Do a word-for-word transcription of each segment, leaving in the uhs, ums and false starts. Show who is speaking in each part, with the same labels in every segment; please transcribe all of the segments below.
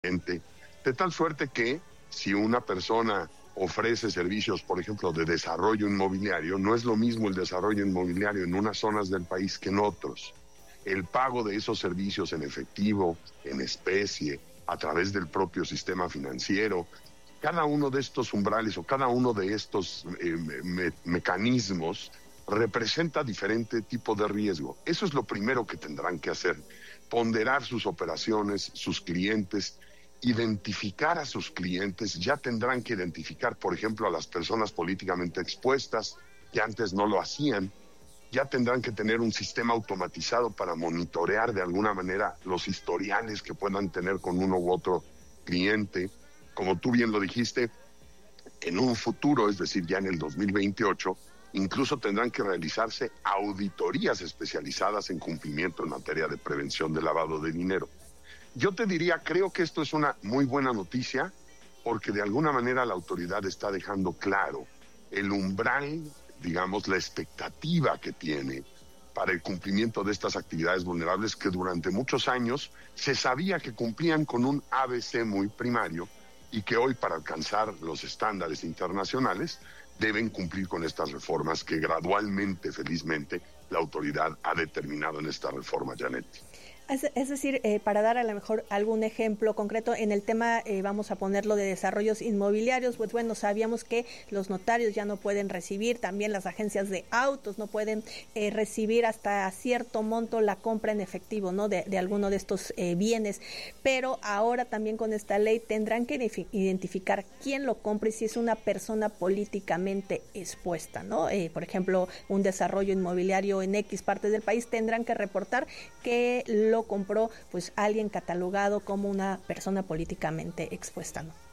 Speaker 1: de tal suerte que si una persona ofrece servicios, por ejemplo, de desarrollo inmobiliario, no es lo mismo el desarrollo inmobiliario en unas zonas del país que en otros. El pago de esos servicios en efectivo, en especie, a través del propio sistema financiero, cada uno de estos umbrales o cada uno de estos eh, me- mecanismos representa diferente tipo de riesgo. Eso es lo primero que tendrán que hacer, ponderar sus operaciones, sus clientes, identificar a sus clientes. Ya tendrán que identificar, por ejemplo, a las personas políticamente expuestas, que antes no lo hacían. Ya tendrán que tener un sistema automatizado para monitorear de alguna manera los historiales que puedan tener con uno u otro cliente. Como tú bien lo dijiste, en un futuro, es decir, ya en el dos mil veintiocho, incluso tendrán que realizarse auditorías especializadas en cumplimiento en materia de prevención de lavado de dinero. Yo te diría, creo que esto es una muy buena noticia, porque de alguna manera la autoridad está dejando claro el umbral, digamos, la expectativa que tiene para el cumplimiento de estas actividades vulnerables que durante muchos años se sabía que cumplían con un A B C muy primario y que hoy, para alcanzar los estándares internacionales, deben cumplir con estas reformas que gradualmente, felizmente, la autoridad ha determinado en esta reforma, Janet.
Speaker 2: Es, es decir, eh, para dar a lo mejor algún ejemplo concreto, en el tema, eh, vamos a ponerlo de desarrollos inmobiliarios, pues bueno, sabíamos que los notarios ya no pueden recibir, también las agencias de autos no pueden eh, recibir hasta cierto monto la compra en efectivo, ¿no? De, de alguno de estos eh, bienes, pero ahora también con esta ley tendrán que identificar quién lo compra y si es una persona políticamente expuesta, ¿no? Eh, por ejemplo, un desarrollo inmobiliario en X partes del país tendrán que reportar que lo compró pues alguien catalogado como una persona políticamente expuesta, ¿no?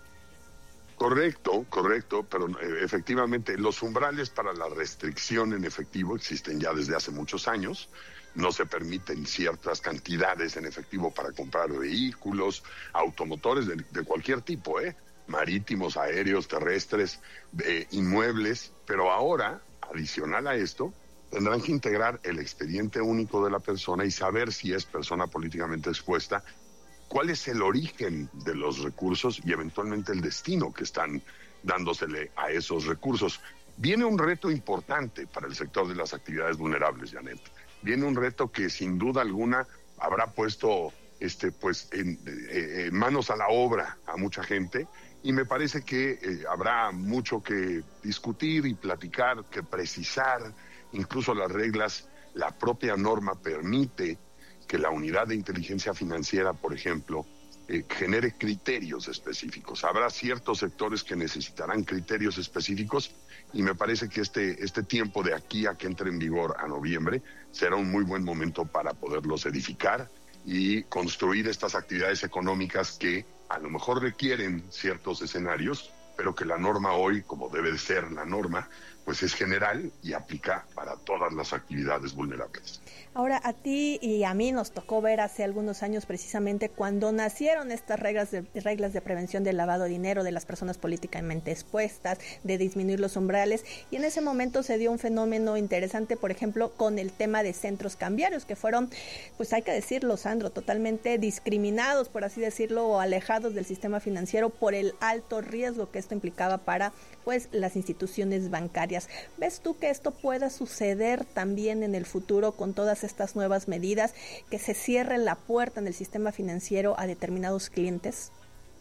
Speaker 1: Correcto, correcto, pero eh, efectivamente los umbrales para la restricción en efectivo existen ya desde hace muchos años. No se permiten ciertas cantidades en efectivo para comprar vehículos, automotores de, de cualquier tipo, ¿eh? Marítimos, aéreos, terrestres, eh, inmuebles, pero ahora, adicional a esto, tendrán que integrar el expediente único de la persona y saber si es persona políticamente expuesta, cuál es el origen de los recursos y eventualmente el destino que están dándosele a esos recursos. Viene un reto importante para el sector de las actividades vulnerables, Janet. Viene un reto que sin duda alguna habrá puesto este, pues, en, eh, en manos a la obra a mucha gente, y me parece que eh, habrá mucho que discutir y platicar, que precisar. Incluso las reglas, la propia norma permite que la unidad de inteligencia financiera, por ejemplo, eh, genere criterios específicos. Habrá ciertos sectores que necesitarán criterios específicos y me parece que este, este tiempo de aquí a que entre en vigor a noviembre será un muy buen momento para poderlos edificar y construir estas actividades económicas que a lo mejor requieren ciertos escenarios, pero que la norma hoy, como debe de ser la norma, pues es general y aplica para todas las actividades vulnerables.
Speaker 2: Ahora, a ti y a mí nos tocó ver hace algunos años precisamente cuando nacieron estas reglas de, reglas de prevención del lavado de dinero de las personas políticamente expuestas, de disminuir los umbrales, y en ese momento se dio un fenómeno interesante, por ejemplo, con el tema de centros cambiarios, que fueron, pues hay que decirlo, Sandro, totalmente discriminados, por así decirlo, o alejados del sistema financiero por el alto riesgo que esto implicaba para, pues, las instituciones bancarias. ¿Ves tú que esto pueda suceder también en el futuro con todas estas nuevas medidas, que se cierre la puerta en el sistema financiero a determinados clientes?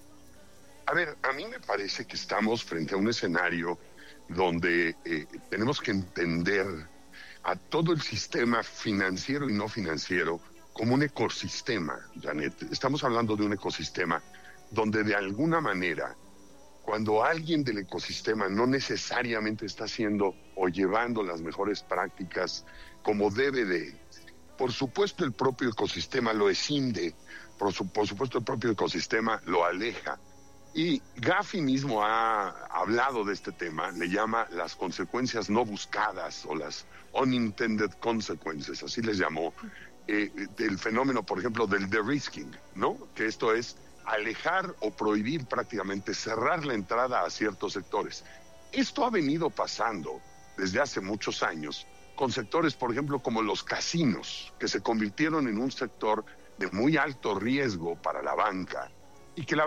Speaker 1: A ver, a mí me parece que estamos frente a un escenario donde eh, tenemos que entender a todo el sistema financiero y no financiero como un ecosistema, Janet. Estamos hablando de un ecosistema donde de alguna manera, cuando alguien del ecosistema no necesariamente está haciendo o llevando las mejores prácticas como debe de, por supuesto el propio ecosistema lo escinde, por, su, por supuesto el propio ecosistema lo aleja. Y Gafi mismo ha hablado de este tema, le llama las consecuencias no buscadas o las unintended consequences, así les llamó, eh, del fenómeno, por ejemplo, del de-risking, ¿no? Que esto es alejar o prohibir prácticamente, cerrar la entrada a ciertos sectores. Esto ha venido pasando desde hace muchos años con sectores, por ejemplo, como los casinos, que se convirtieron en un sector de muy alto riesgo para la banca y que la